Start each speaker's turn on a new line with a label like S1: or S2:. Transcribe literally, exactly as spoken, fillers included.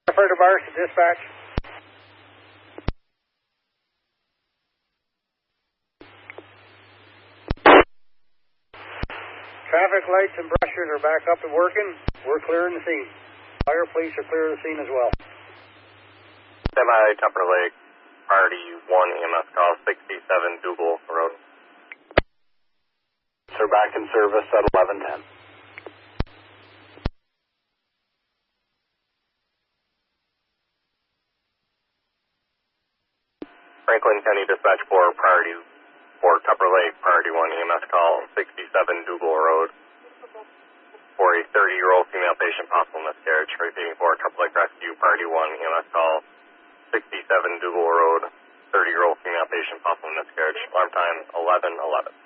S1: Further bars to dispatch. Traffic lights and brushers are back up and working. We're clearing the scene. Fire police are clear of the scene as well.
S2: Semi Tupper Lake, priority one E M S call, sixty-seven Dougal Road.
S3: Sir, back in service at eleven ten.
S2: Franklin County Dispatch four, priority for Tupper Lake, priority one E M S call, sixty-seven Dougal Road. For a thirty-year-old female patient, possible miscarriage. Repeating for Tupper Lake Rescue, priority one E M S call, sixty-seven Dougal Road, thirty-year-old female patient, possible miscarriage. Alarm time eleven eleven.